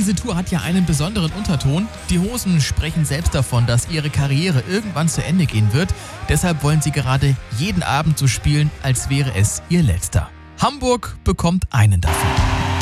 diese Tour hat ja einen besonderen Unterton. Die Hosen sprechen selbst davon, dass ihre Karriere irgendwann zu Ende gehen wird. Deshalb wollen sie gerade jeden Abend so spielen, als wäre es ihr letzter. Hamburg bekommt einen davon.